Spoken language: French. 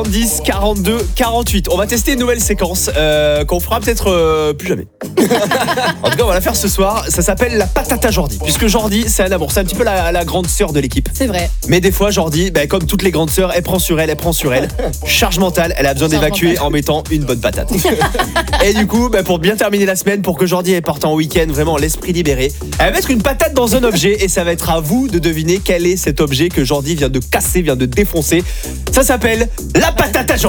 10, 42, 48. On va tester une nouvelle séquence qu'on fera peut-être plus jamais. En tout cas, on va la faire ce soir. Ça s'appelle la patate à Jordi. Puisque Jordi, c'est un amour. C'est un petit peu la grande sœur de l'équipe. C'est vrai. Mais des fois, Jordi, comme toutes les grandes sœurs, elle prend sur elle. Charge mentale, elle a besoin d'évacuer en mettant une bonne patate. Et du coup, pour bien terminer la semaine, pour que Jordi ait parti en week-end, vraiment l'esprit libéré, elle va mettre une patate dans un objet et ça va être à vous de deviner quel est cet objet que Jordi vient de casser, vient de défoncer. Ça s'appelle la patate à Jordi.